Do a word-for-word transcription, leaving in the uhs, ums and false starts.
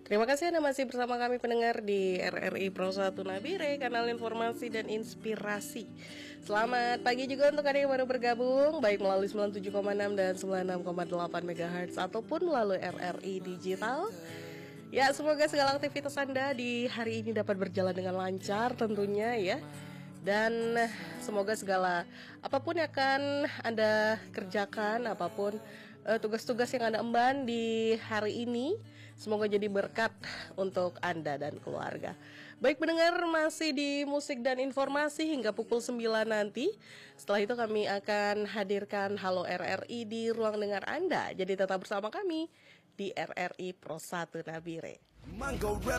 Terima kasih Anda masih bersama kami pendengar di R R I Pro satu Nabire, kanal informasi dan inspirasi. Selamat pagi juga untuk Anda yang baru bergabung, baik melalui sembilan puluh tujuh koma enam dan sembilan puluh enam koma delapan megahertz ataupun melalui R R I Digital. Ya, semoga segala aktivitas Anda di hari ini dapat berjalan dengan lancar tentunya ya. Dan semoga segala apapun yang akan Anda kerjakan, apapun uh, tugas-tugas yang Anda emban di hari ini, semoga jadi berkat untuk Anda dan keluarga. Baik pendengar, masih di musik dan informasi hingga pukul sembilan nanti. Setelah itu kami akan hadirkan Halo R R I di ruang dengar Anda. Jadi tetap bersama kami di R R I Pro satu Nabire.